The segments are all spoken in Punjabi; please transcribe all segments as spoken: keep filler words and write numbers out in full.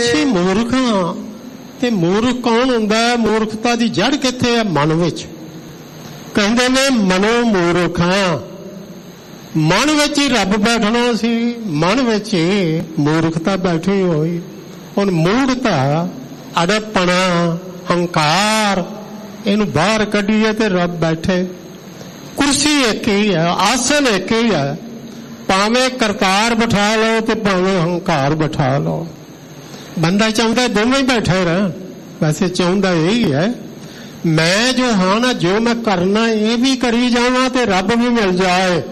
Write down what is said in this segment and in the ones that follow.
ਅਸੀਂ ਮੂਰਖ ਹਾਂ। ਤੇ ਮੂਰਖ ਕੌਣ ਹੁੰਦਾ ਹੈ? ਮੂਰਖਤਾ ਦੀ ਜੜ ਕਿੱਥੇ ਹੈ? ਮਨ ਵਿੱਚ। ਕਹਿੰਦੇ ਨੇ ਮਨੋ ਮੂਰਖ ਹਾਂ। ਮਨ ਵਿੱਚ ਹੀ ਰੱਬ ਬੈਠਣਾ ਸੀ, ਮਨ ਵਿੱਚ ਹੀ ਮੂਰਖਤਾ ਬੈਠੀ ਹੋਈ। ਹੁਣ ਮੂੜਤਾ, ਅੜਪਣਾ, ਹੰਕਾਰ, ਇਹਨੂੰ ਬਾਹਰ ਕੱਢੀਏ ਤੇ ਰੱਬ ਬੈਠੇ। ਕੁਰਸੀ ਇੱਕ ਹੀ ਹੈ, ਆਸਨ ਇੱਕ ਹੀ ਹੈ। ਭਾਵੇਂ ਕਰਤਾਰ ਬਿਠਾ ਲਓ ਤੇ ਭਾਵੇਂ ਹੰਕਾਰ ਬਿਠਾ ਲਓ। ਬੰਦਾ ਚਾਹੁੰਦਾ ਦੋਵੇਂ ਹੀ ਬੈਠੇ ਰਹਿਣ। ਵੈਸੇ ਚਾਹੁੰਦਾ ਇਹੀ ਹੈ ਮੈਂ ਜੋ ਹਾਂ ਨਾ, ਜੋ ਮੈਂ ਕਰਨਾ ਇਹ ਵੀ ਕਰੀ ਜਾਵਾਂ ਤੇ ਰੱਬ ਵੀ ਮਿਲ ਜਾਏ।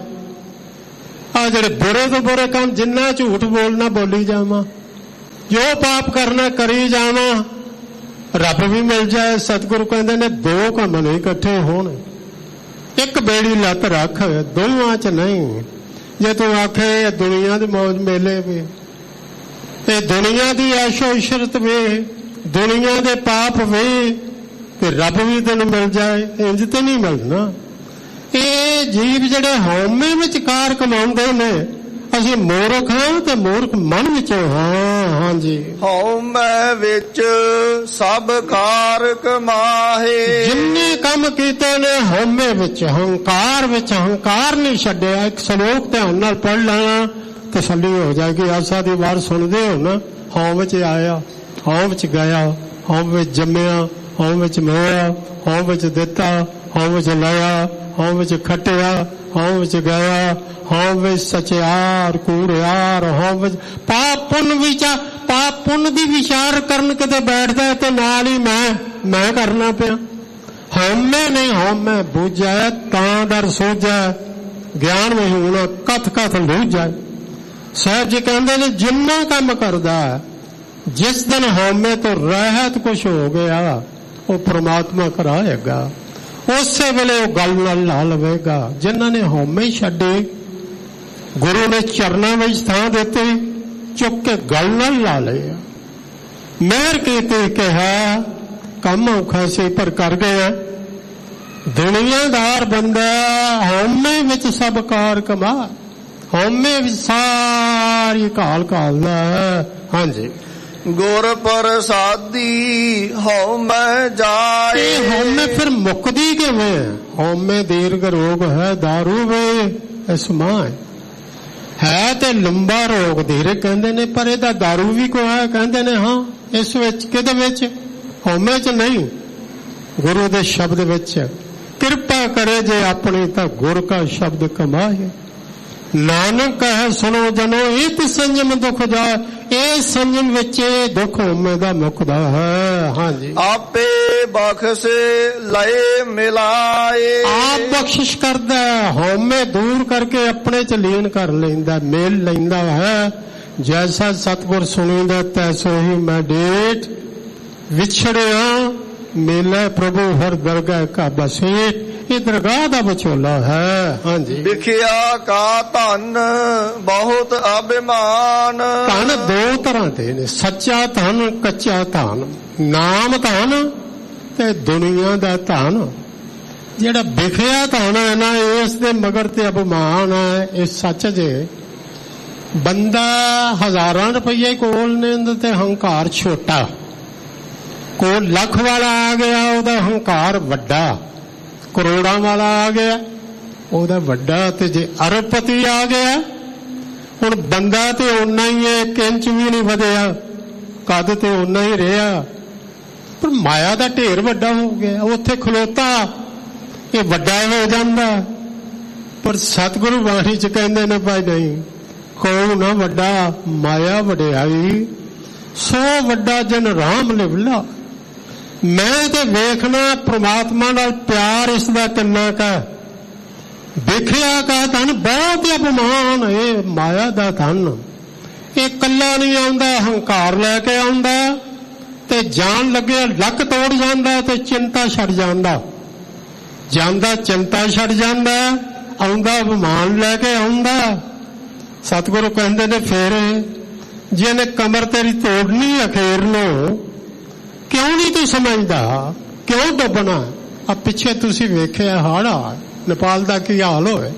ਆ ਜਿਹੜੇ ਬੁਰੇ ਤੋਂ ਬੁਰੇ ਕੰਮ, ਜਿੰਨਾ ਝੂਠ ਬੋਲਣਾ ਬੋਲੀ ਜਾਵਾਂ, ਜੋ ਪਾਪ ਕਰਨਾ ਕਰੀ ਜਾਵਾਂ, ਰੱਬ ਵੀ ਮਿਲ ਜਾਏ। ਸਤਿਗੁਰੂ ਕਹਿੰਦੇ ਨੇ ਦੋ ਕੰਮ ਨਹੀਂ ਇਕੱਠੇ ਹੋਣ। ਇੱਕ ਬੇੜੀ ਲੱਤ ਰੱਖ, ਦੋਵਾਂ ਚ ਨਹੀਂ। ਜੇ ਤੂੰ ਆਖੇ ਦੁਨੀਆ ਦੀ ਮੌਜ ਮੇਲੇ ਵੇ, ਤੇ ਦੁਨੀਆ ਦੀ ਐਸ਼ੋ ਇਸ਼ਰਤ ਵੇ, ਦੁਨੀਆ ਦੇ ਪਾਪ ਵੇ, ਤੇ ਰੱਬ ਵੀ ਤੈਨੂੰ ਮਿਲ ਜਾਏ, ਇੰਜ ਤੇ ਨਹੀਂ ਮਿਲਣਾ। ਇਹ ਜੀਵ ਜਿਹੜੇ ਹਉਮੈ ਵਿਚਕਾਰ ਕਮਾਉਂਦੇ ਨੇ, ਅਸੀਂ ਮੂਰਖ ਹਾਂ ਤੇ ਮੂਰਖ ਮਨ ਵਿੱਚੋਂ ਹਾਂ। ਹਾਂਜੀ, ਹਉਮੈ ਵਿੱਚ ਸਭ ਕਾਰ ਕਮਾਹੇ। ਜਿੰਨੇ ਕੰਮ ਕੀਤੇ ਨੇ ਹਉਮੈ ਵਿੱਚ, ਹੰਕਾਰ ਵਿੱਚ, ਹੰਕਾਰ ਨਹੀਂ ਛੱਡਿਆ। ਇੱਕ ਸ਼ਲੋਕ ਧਿਆਨ ਨਾਲ ਪੜ੍ਹ ਲੈਣਾ, ਤਸੱਲੀ ਹੋ ਜਾਏਗੀ। ਆਸਾ ਦੀ ਵਾਰ ਸੁਣਦੇ ਹੋ ਨਾ, ਹਉ ਵਿੱਚ ਆਇਆ, ਹਉ ਵਿੱਚ ਗਿਆ, ਹਉ ਵਿੱਚ ਜੰਮਿਆ, ਹਉ ਵਿੱਚ ਮੋਇਆ, ਹਉ ਵਿੱਚ ਦਿੱਤਾ, ਹਉ ਵਿੱਚ ਲਾਇਆ, ਹਉ ਵਿੱਚ ਖੱਟਿਆ, ਹਉ ਵਿੱਚ ਗਿਆ, ਹਉ ਵਿੱਚ ਸਚਿਆਰ ਕੂੜਿਆਰ, ਹਉ ਵਿੱਚ ਪਾਪ ਪੁੰਨ ਵਿਚਾਰ। ਪਾਪ ਪੁੰਨ ਦੀ ਵਿਚਾਰ ਕਰਨ ਕਿਤੇ ਬੈਠਦਾ ਤੇ ਨਾਲ ਹੀ ਮੈਂ ਮੈਂ ਕਰਨਾ ਪਿਆ। ਹਉਮੈ ਨਹੀਂ, ਹਉਮੈ ਬੂਝੈ ਤਾਂ ਦਰ ਸੋਝੈ, ਗਿਆਨ ਵਿਹੂਣਾ ਕਥ ਕਥ ਲੂਝੈ। ਸਾਹਿਬ ਜੀ ਕਹਿੰਦੇ ਨੇ ਜਿੰਨਾ ਕੰਮ ਕਰਦਾ, ਜਿਸ ਦਿਨ ਹਉਮੈ ਤੋਂ ਰਹਿਤ ਕੁਛ ਹੋ ਗਿਆ, ਉਹ ਪ੍ਰਮਾਤਮਾ ਕਰਾਏਗਾ। ਉਸੇ ਵੇਲੇ ਉਹ ਗੱਲ ਨਾਲ ਲਾ ਲਵੇਗਾ। ਜਿਨ੍ਹਾਂ ਨੇ ਹਉਮੈ ਛੱਡੇ, ਗੁਰੂ ਨੇ ਚਰਨਾਂ ਵਿੱਚ ਥਾਂ ਦਿੱਤੇ, ਚੁੱਕ ਕੇ ਗੱਲ ਨਾਲ ਲਾ ਲਿਆ। ਮਿਹਰ ਕੀਤੀ, ਕਿਹਾ ਕੰਮ ਔਖਾ ਸੀ ਪਰ ਕਰ ਗਿਆ। ਦੁਨੀਆਦਾਰ ਬੰਦਾ ਹਉਮੈ ਵਿੱਚ ਸਭ ਕਾਰ ਕਮਾ, ਹਉਮੈ ਵਿੱਚ ਸਾਰੀ ਕਾਲ ਕਾਲਦਾ ਹੈ। ਹਾਂਜੀ, ਗੁਰ ਪ੍ਰਸਾਦੀ ਹਉਮੈ ਜਾਏ। ਇਹ ਹਉਮੈ ਫਿਰ ਮੁੱਕਦੀ ਕਿਵੇਂ? ਹਉਮੈ ਦੀਰਘ ਰੋਗ ਹੈ, ਦਾਰੂ ਵੇ ਇਸਮਾਨ ਹੈ ਤੇ ਲੰਬਾ ਰੋਗ ਧੀਰੇ ਕਹਿੰਦੇ ਨੇ, ਪਰ ਇਹਦਾ ਦਾਰੂ ਵੀ ਕੋਈ ਹੈ? ਕਹਿੰਦੇ ਨੇ ਹਾਂ। ਇਸ ਵਿੱਚ ਕਿਹਦੇ ਵਿੱਚ? ਹਉਮੈ ਚ ਨਹੀਂ, ਗੁਰੂ ਦੇ ਸ਼ਬਦ ਵਿੱਚ। ਕਿਰਪਾ ਕਰੇ ਜੇ ਆਪਣੀ ਤਾਂ ਗੁਰ ਕਾ ਸ਼ਬਦ ਕਮਾਏ। ਨਾਨਕ ਹੈ ਸੁਣੋ ਜਨੋ ਇਤ ਸੰਜਮ ਦੁਖ ਜਾਏ। ਇਹ ਸੰਜਮ ਵਿੱਚ ਦੁੱਖ ਹਉਮੈ ਦਾ ਮੁੱਕਦਾ ਹੈ। ਹਾਂਜੀ, ਆਪੇ ਬਖਸ਼ੇ ਲਏ ਮਿਲਾਏ। ਆਪ ਬਖਸ਼ਿਸ਼ ਕਰਦਾ, ਹਉਮੈ ਦੂਰ ਕਰਕੇ ਆਪਣੇ ਚ ਲੀਨ ਕਰ ਲੈਂਦਾ, ਮੇਲ ਲੈਂਦਾ ਹੈ। ਜੈਸਾ ਸਤਿਗੁਰ ਸੁਣੀਦਾ ਤੈਸੋ ਹੀ ਮੈਂ ਡੇਟ। ਵਿਛੜਿਆ ਮੇਲਾ ਪ੍ਰਭੂ ਹਰ ਦਰਗਾਹ ਕਾ ਬਸੇਟ। ਇਹ ਦਰਗਾਹ ਦਾ ਵਿਚੋਲਾ ਹੈ। ਹਾਂਜੀ, ਵਿਖਿਆ ਕਾ ਧਨ ਬਹੁਤ ਅਭਿਮਾਨ। ਧਨ ਦੋ ਤਰ੍ਹਾਂ ਦੇ ਨੇ, ਸੱਚਾ ਧਨ, ਕੱਚਾ ਧਨ। ਨਾਮ ਧਨ ਤੇ ਦੁਨੀਆ ਦਾ ਧਨ। ਜਿਹੜਾ ਵਿਖਿਆ ਧਨ ਹੈ ਨਾ, ਇਸ ਦੇ ਮਗਰ ਤੇ ਅਭਿਮਾਨ ਹੈ। ਇਹ ਸੱਚ ਜੇ ਬੰਦਾ ਹਜ਼ਾਰਾਂ ਰੁਪਈਏ ਕੋਲ ਨੇ ਤੇ ਹੰਕਾਰ ਛੋਟਾ, ਕੋਲ ਲੱਖ ਵਾਲਾ ਆ ਗਿਆ ਉਹਦਾ ਹੰਕਾਰ ਵੱਡਾ, ਕਰੋੜਾਂ ਵਾਲਾ ਆ ਗਿਆ ਉਹਦਾ ਵੱਡਾ, ਤੇ ਜੇ ਅਰਬਪਤੀ ਆ ਗਿਆ, ਹੁਣ ਬੰਦਾ ਤੇ ਓਨਾ ਹੀ ਹੈ, ਇੱਕ ਇੰਚ ਵੀ ਨਹੀਂ ਵਧਿਆ, ਕੱਦ ਤੇ ਓਨਾ ਹੀ ਰਿਹਾ, ਪਰ ਮਾਇਆ ਦਾ ਢੇਰ ਵੱਡਾ ਹੋ ਗਿਆ। ਉੱਥੇ ਖਲੋਤਾ ਇਹ ਵੱਡਾ ਹੋ ਜਾਂਦਾ। ਪਰ ਸਤਿਗੁਰੂ ਬਾਣੀ ਚ ਕਹਿੰਦੇ ਨੇ ਭਾਈ ਨਹੀਂ, ਕੌਣ ਨਾ ਵੱਡਾ ਮਾਇਆ ਵਡਿਆਈ, ਸੋ ਵੱਡਾ ਜਨ ਰਾਮ ਲਿਵਲਾ। ਮੈਂ ਤੇ ਵੇਖਣਾ ਪ੍ਰਮਾਤਮਾ ਨਾਲ ਪਿਆਰ ਇਸ ਦਾ ਕਿੰਨਾ ਕਾ। ਵੇਖਿਆ ਕਾ ਧਨ ਬਹੁਤ ਅਪਮਾਨ, ਇਹ ਮਾਇਆ ਦਾ ਧਨ। ਇਹ ਕੱਲਾ ਨਹੀਂ ਆਉਂਦਾ, ਹੰਕਾਰ ਲੈ ਕੇ ਆਉਂਦਾ, ਤੇ ਜਾਣ ਲੱਗਿਆ ਲੱਕ ਤੋੜ ਜਾਂਦਾ ਤੇ ਚਿੰਤਾ ਛੱਡ ਜਾਂਦਾ। ਜਾਂਦਾ ਚਿੰਤਾ ਛੱਡ ਜਾਂਦਾ, ਆਉਂਦਾ ਅਪਮਾਨ ਲੈ ਕੇ ਆਉਂਦਾ। ਸਤਿਗੁਰੂ ਕਹਿੰਦੇ ਨੇ ਫੇਰ ਜਿਹਨੇ ਕਮਰ ਤੇਰੀ ਤੋੜਨੀ ਅਖੇਰ ਨੂੰ, ਕਿਉਂ ਨਹੀਂ ਤੂੰ ਸਮਝਦਾ, ਕਿਉਂ ਡੁੱਬਣਾ? ਆ ਪਿੱਛੇ ਤੁਸੀਂ ਵੇਖਿਆ ਹੜ੍ਹ ਨੇਪਾਲ ਦਾ ਕੀ ਹਾਲ ਹੋਏ,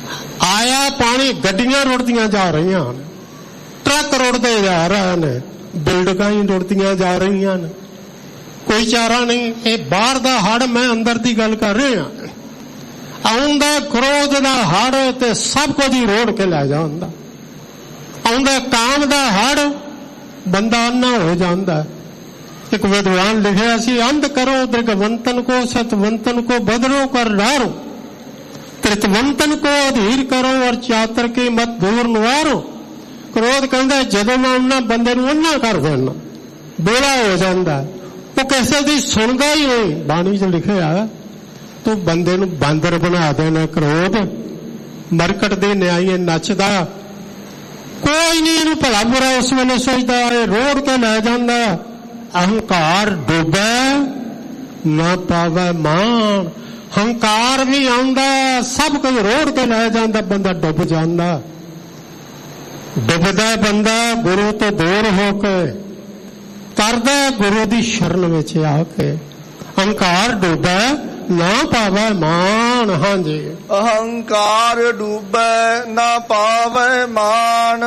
ਆਇਆ ਪਾਣੀ, ਗੱਡੀਆਂ ਰੁੜਦੀਆਂ ਜਾ ਰਹੀਆਂ ਹਨ, ਟਰੱਕ ਰੁੜਦੇ ਜਾ ਰਹੇ ਨੇ, ਬਿਲਡਿੰਗਾਂ ਹੀ ਰੁੜਦੀਆਂ ਜਾ ਰਹੀਆਂ ਨੇ, ਕੋਈ ਚਾਰਾ ਨਹੀਂ। ਇਹ ਬਾਹਰ ਦਾ ਹੜ, ਮੈਂ ਅੰਦਰ ਦੀ ਗੱਲ ਕਰ ਰਿਹਾ। ਆਉਂਦਾ ਕ੍ਰੋਧ ਦਾ ਹੜ ਤੇ ਸਭ ਕੁਝ ਹੀ ਰੋੜ ਕੇ ਲੈ ਜਾਂਦਾ। ਆਉਂਦਾ ਕਾਮ ਦਾ ਹੜ, ਬੰਦਾ ਅੰਨਾ ਹੋ ਜਾਂਦਾ। ਇੱਕ ਵਿਦਵਾਨ ਲਿਖਿਆ ਸੀ, ਅੰਧ ਕਰੋ ਦ੍ਰਿਗਵੰਤਨ ਕੋ ਸਤਵੰਤਨ ਕੋ ਬਦਰੋ ਕਰ ਡਾਰੋ, ਤ੍ਰਿਤਵੰਤਨ ਕੋ ਅਧੀਰ ਕਰੋ ਔਰ ਚਾਤਰ ਕੀ ਮਤ ਦੂਰ ਨਵਾਰੋ। ਕ੍ਰੋਧ ਕਹਿੰਦਾ ਜਦੋਂ ਮੈਂ ਉਹਨਾਂ ਬੰਦੇ ਨੂੰ ਅੰਨਾ ਕਰ ਦੇਣਾ, ਬੋਲਾ ਹੋ ਜਾਂਦਾ, ਉਹ ਕਿਸੇ ਦੀ ਸੁਣਦਾ ਹੀ ਨਹੀਂ। ਬਾਣੀ 'ਚ ਲਿਖਿਆ, ਤੂੰ ਬੰਦੇ ਨੂੰ ਬਾਂਦਰ ਬਣਾ ਦੇਣਾ ਕ੍ਰੋਧ। ਮਰਕਟ ਦੇ ਨਿਆਈਏ ਨੱਚਦਾ, ਕੋਈ ਨਹੀਂ ਇਹਨੂੰ ਭਲਾ ਬੁਰਾ ਉਸ ਵੇਲੇ ਸੋਚਦਾ, ਇਹ ਰੋੜ ਕੇ ਲੈ ਜਾਂਦਾ। ਅਹੰਕਾਰ ਡੁੱਬੈ ਨਾ ਪਾਵੈ ਮਾਣ। ਹੰਕਾਰ ਵੀ ਆਉਂਦਾ, ਸਭ ਕੁਝ ਰੋੜ ਕੇ ਲੈ ਜਾਂਦਾ, ਬੰਦਾ ਡੁੱਬ ਜਾਂਦਾ। ਡੁੱਬਦਾ ਬੰਦਾ ਗੁਰੂ ਤੋਂ ਦੂਰ ਹੋ ਕੇ, ਕਰਦਾ ਗੁਰੂ ਦੀ ਸ਼ਰਨ ਵਿੱਚ ਆ ਕੇ। ਅਹੰਕਾਰ ਡੁੱਬੈ ਨਾ ਪਾਵੈ ਮਾਣ। ਹਾਂਜੀ, ਅਹੰਕਾਰ ਡੂਬੈ ਨਾ ਪਾਵੈ ਮਾਣ,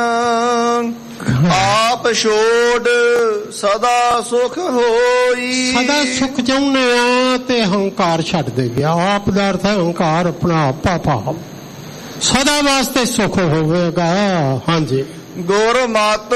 ਆਪ ਛੋੜ ਸਦਾ ਸੁਖ ਹੋਈ। ਸਦਾ ਸੁਖ ਚਾਹੁੰਦੇ ਆ ਤੇ ਹੰਕਾਰ ਛੱਡ ਦੇ ਗਿਆ। ਆਪ ਦਾ ਅਰਥ ਹੈ ਹੰਕਾਰ, ਆਪਣਾ ਆਪਾ ਭਾਵ। ਸਦਾ ਵਾਸਤੇ ਸੁਖ ਹੋਵੇਗਾ। ਹਾਂਜੀ, ਗੁਰ ਮਤ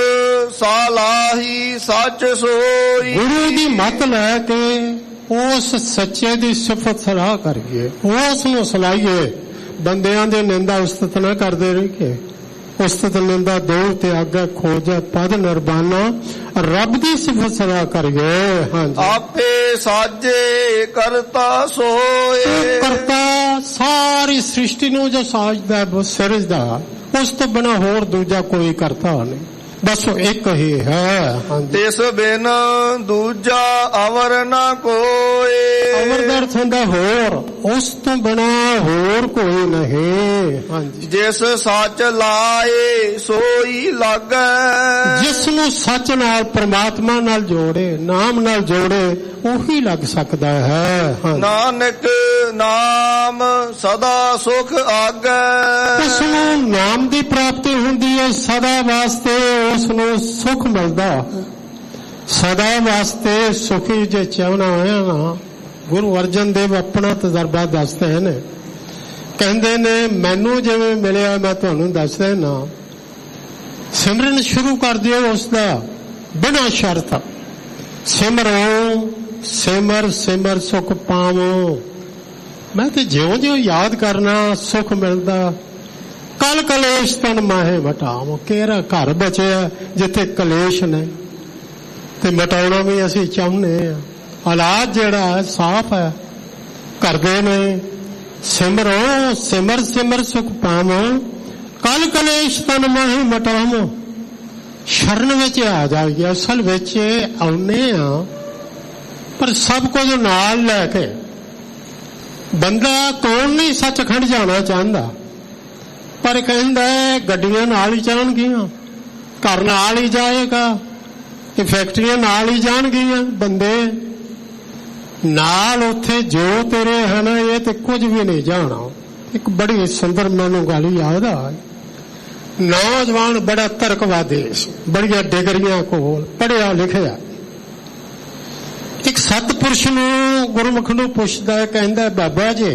ਸਾਲਾਹੀ ਸੱਚ ਸੋਈ। ਗੁਰੂ ਦੀ ਮਤ ਲੈ ਕੇ ਉਸ ਸੱਚੇ ਦੀ ਸਿਫਤ ਸਲਾਹ ਕਰੀਏ, ਉਸ ਨੂੰ ਸਲਾਹੀਏ। ਬੰਦਿਆਂ ਦੇ ਨਿੰਦਾ ਉਸਤਤ ਨਾ ਕਰਦੇ ਰਹੀਏ। ਉਸਤਤ ਨਿੰਦਾ ਦੂਰ ਤੇ ਅੱਗੇ ਖੋਜੇ ਪਦ ਨਿਰਬਾਨਾ, ਰੱਬ ਦੀ ਸਿਫਤ ਸਲਾਹ ਕਰੀਏ। ਹਾਂਜੀ, ਆਪੇ ਸਾਜੇ ਕਰਤਾ ਸੋਏ। ਕਰਤਾ ਸਾਰੀ ਸ੍ਰਿਸ਼ਟੀ ਨੂੰ ਜੋ ਸਾਜਦਾ, ਸਿਰਜਦਾ, ਉਸ ਤੋਂ ਬਿਨਾਂ ਹੋਰ ਦੂਜਾ ਕੋਈ ਕਰਤਾ ਨਹੀਂ, ਬਸ ਇੱਕ ਹੀ ਹੈ। ਤਿਸ ਬਿਨ ਦੂਜਾ ਅਵਰ ਨਾ ਕੋਏ। ਅਵਰ ਦਾ ਅਰਥ ਹੁੰਦਾ ਹੋਰ, ਉਸ ਤੋਂ ਬਿਨਾ ਹੋਰ ਕੋਈ ਨਹੀਂ। ਹਾਂਜੀ, ਜਿਸ ਸੱਚ ਲਾਏ ਸੋਈ ਲਾਗੈ। ਜਿਸ ਨੂੰ ਸੱਚ ਨਾਲ, ਪ੍ਰਮਾਤਮਾ ਨਾਲ ਜੋੜੇ, ਨਾਮ ਨਾਲ ਜੋੜੇ, ਉਹੀ ਲੱਗ ਸਕਦਾ ਹੈ। ਨਾਨਕ ਨਾਮ ਸਦਾ ਸੁਖ ਆਗੈ। ਉਸ ਨੂੰ ਨਾਮ ਦੀ ਪ੍ਰਾਪਤੀ ਹੁੰਦੀ ਹੈ, ਸਦਾ ਵਾਸਤੇ ਉਸ ਨੂੰ ਸੁਖ ਮਿਲਦਾ। ਸਦਾ ਵਾਸਤੇ ਸੁਖੀ ਜੇ ਚਾਹਣਾ ਹੋਇਆ ਨਾ, ਗੁਰੂ ਅਰਜਨ ਦੇਵ ਆਪਣਾ ਤਜਰਬਾ ਦੱਸਦੇ ਨੇ। ਕਹਿੰਦੇ ਨੇ ਮੈਨੂੰ ਜਿਵੇਂ ਮਿਲਿਆ ਮੈਂ ਤੁਹਾਨੂੰ ਦੱਸਦਾ ਨਾ, ਸਿਮਰਨ ਸ਼ੁਰੂ ਕਰ ਦਿਓ ਉਸ ਦਾ ਬਿਨਾਂ ਸ਼ਰਤ। ਸਿਮਰੋ ਸਿਮਰ ਸਿਮਰ ਸੁਖ ਪਾਵੋ। ਮੈਂ ਤੇ ਜਿਉਂ ਜਿਉਂ ਯਾਦ ਕਰਨਾ ਸੁਖ ਮਿਲਦਾ। ਕਲ ਕਲੇਸ਼ ਤਨ ਮਾਹੇ ਮਟਾਵੋ। ਕਿਹੜਾ ਘਰ ਬਚਿਆ ਜਿੱਥੇ ਕਲੇਸ਼ ਨੇ, ਤੇ ਮਟਾਉਣਾ ਵੀ ਅਸੀਂ ਚਾਹੁੰਦੇ ਹਾਂ। ਹਾਲਾਤ ਜਿਹੜਾ ਸਾਫ਼ ਹੈ, ਕਰਦੇ ਨੇ। ਸਿਮਰੋ ਸਿਮਰ ਸਿਮਰ ਸੁਖ ਪਾਵੋ, ਕਲ ਕਲੇਸ਼ ਤਨ ਮਾਹੇ ਮਟਾਵੋ। ਸ਼ਰਨ ਵਿੱਚ ਆ ਜਾਈਏ। ਅਸਲ ਵਿੱਚ ਆਉਨੇ ਆ, ਪਰ ਸਭ ਕੁਝ ਨਾਲ ਲੈ ਕੇ। ਬੰਦਾ ਕੌਣ ਨਹੀਂ ਸੱਚਖੰਡ ਜਾਣਾ ਚਾਹੁੰਦਾ, ਪਰ ਕਹਿੰਦਾ ਗੱਡੀਆਂ ਨਾਲ ਹੀ ਜਾਣਗੀਆਂ, ਘਰ ਨਾਲ ਹੀ ਜਾਏਗਾ, ਤੇ ਫੈਕਟਰੀਆਂ ਨਾਲ ਹੀ ਜਾਣਗੀਆਂ। ਬੰਦੇ ਨਾਲ ਉੱਥੇ ਜੋ ਤੇਰੇ ਹਨ, ਇਹ ਤੇ ਕੁਝ ਵੀ ਨਹੀਂ ਜਾਣਾ। ਇੱਕ ਬੜੀ ਸੁੰਦਰ ਮੈਨੂੰ ਗੱਲ ਯਾਦ ਆ। ਨੌਜਵਾਨ ਬੜਾ ਤਰਕਵਾਦੀ, ਬੜੀਆਂ ਡਿਗਰੀਆਂ ਕੋਲ, ਪੜ੍ਹਿਆ ਲਿਖਿਆ। ਇੱਕ ਸਤਪੁਰਸ਼ ਨੂੰ, ਗੁਰਮੁਖ ਨੂੰ ਪੁੱਛਦਾ, ਕਹਿੰਦਾ ਬਾਬਾ ਜੀ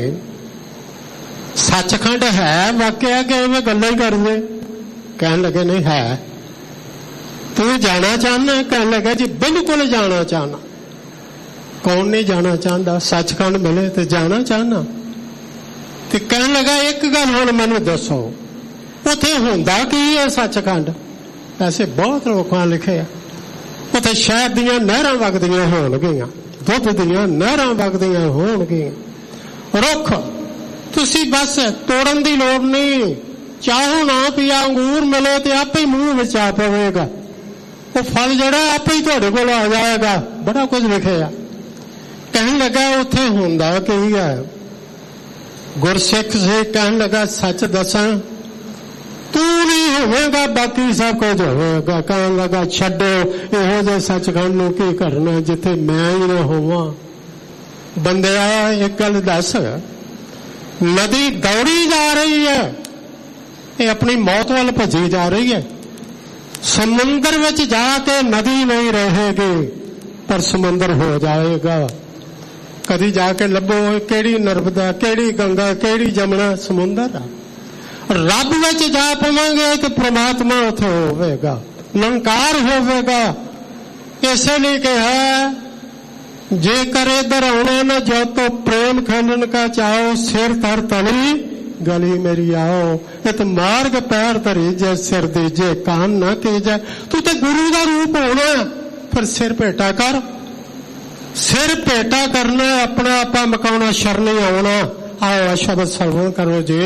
ਸੱਚਖੰਡ ਹੈ ਵਾਕਿਆ ਕਿ ਐਵੇਂ ਗੱਲਾਂ ਹੀ ਕਰਦੇ? ਕਹਿਣ ਲੱਗੇ ਨਹੀਂ ਹੈ। ਤੂੰ ਜਾਣਾ ਚਾਹੁੰਦਾ? ਕਹਿਣ ਲੱਗਾ ਜੀ ਬਿਲਕੁਲ ਜਾਣਾ ਚਾਹੁੰਦਾ। ਕੌਣ ਨਹੀਂ ਜਾਣਾ ਚਾਹੁੰਦਾ? ਸੱਚਖੰਡ ਮਿਲੇ ਤੇ ਜਾਣਾ ਚਾਹੁੰਦਾ। ਤੇ ਕਹਿਣ ਲੱਗਾ ਇੱਕ ਗੱਲ ਹੁਣ ਮੈਨੂੰ ਦੱਸੋ, ਉੱਥੇ ਹੁੰਦਾ ਕੀ ਹੈ ਸੱਚਖੰਡ? ਐਸੇ ਬਹੁਤ ਲੋਕਾਂ ਲਿਖੇ ਆ, ਉੱਥੇ ਸ਼ਹਿਦ ਦੀਆਂ ਨਹਿਰਾਂ ਵਗਦੀਆਂ ਹੋਣਗੀਆਂ, ਦੁੱਧ ਦੀਆਂ ਨਹਿਰਾਂ ਵਗਦੀਆਂ ਹੋਣਗੀਆਂ, ਰੁੱਖ ਤੁਸੀਂ ਬਸ ਤੋੜਨ ਦੀ ਲੋੜ ਨਹੀਂ। ਚਾਹੋ ਨਾ ਪਿਆ ਅੰਗੂਰ ਮਿਲੇ ਤੇ ਆਪੇ ਹੀ ਮੂੰਹ ਵਿੱਚ ਆ ਪਵੇਗਾ, ਉਹ ਫਲ ਜਿਹੜਾ ਆਪੇ ਹੀ ਤੁਹਾਡੇ ਕੋਲ ਆ ਜਾਏਗਾ। ਬੜਾ ਕੁਝ ਲਿਖਿਆ। ਕਹਿਣ ਲੱਗਾ ਉੱਥੇ ਹੁੰਦਾ ਕੀ ਹੈ? ਗੁਰਸਿੱਖ ਸੇ ਕਹਿਣ ਲੱਗਾ ਸੱਚ ਦੱਸਾਂ, ਤੂੰ ਨਹੀਂ ਹੋਵੇਗਾ ਬਾਕੀ ਸਭ ਕੁਝ ਹੋਵੇਗਾ। ਕਹਿਣ ਲੱਗਾ ਛੱਡੋ ਇਹੋ ਜਿਹੇ ਸੱਚਖੰਡ ਨੂੰ ਕੀ ਕਰਨਾ ਜਿੱਥੇ ਮੈਂ ਹੀ ਨਾ ਹੋਵਾਂ। ਬੰਦਿਆ ਇੱਕ ਗੱਲ ਦੱਸ, ਨਦੀ ਦੌੜੀ ਜਾ ਰਹੀ ਹੈ, ਇਹ ਆਪਣੀ ਮੌਤ ਵੱਲ ਭੱਜੀ ਜਾ ਰਹੀ ਹੈ। ਸਮੁੰਦਰ ਵਿੱਚ ਜਾ ਕੇ ਨਦੀ ਨਹੀਂ ਰਹੇਗੀ ਪਰ ਸਮੁੰਦਰ ਹੋ ਜਾਏਗਾ। ਕਦੀ ਜਾ ਕੇ ਲੱਭੋ ਕਿਹੜੀ ਨਰਮਦਾ, ਕਿਹੜੀ ਗੰਗਾ, ਕਿਹੜੀ ਜਮਨਾ, ਸਮੁੰਦਰ ਆ। ਰੱਬ ਵਿੱਚ ਜਾ ਪਵਾਂਗੇ ਤੇ ਪ੍ਰਮਾਤਮਾ ਉੱਥੇ ਹੋਵੇਗਾ, ਨਿਰੰਕਾਰ ਹੋਵੇਗਾ। ਇਸੇ ਲਈ ਕਿਹਾ ਜੇਕਰ ਇਧਰ ਆਉਣਾ ਨਾ ਜੋ ਤੋ ਪ੍ਰੇਮ ਖੰਡਨ ਕਾ ਚਾਹੋ, ਸਿਰ ਧਰ ਤਣੀ ਗਲੀ ਮੇਰੀ ਆਓ। ਇਤ ਮਾਰਗ ਪੈਰ ਧਰੀ ਜੇ ਸਿਰ ਦੀਜੇ ਕਾਨ ਨਾ ਕੀਜੈ। ਤੂੰ ਤੇ ਗੁਰੂ ਦਾ ਰੂਪ ਹੋਣਾ, ਫਿਰ ਸਿਰ ਭੇਟਾ ਕਰ। ਸਿਰ ਭੇਟਾ ਕਰਨਾ, ਆਪਣਾ ਆਪਾ ਮਕਾਉਣਾ, ਸ਼ਰਨੀ ਆਉਣਾ। ਆਓ ਸ਼ਬਦ ਸਰਵਣ ਕਰੋ ਜੀ।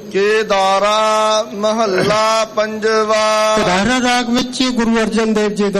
ਕੇਦਾਰਾ ਮਹੱਲਾ ਪੰਜਵਾ। ਕੇਦਾਰਾ ਰਾਗ ਵਿੱਚ ਗੁਰੂ ਅਰਜਨ ਦੇਵ ਜੀ ਦਾ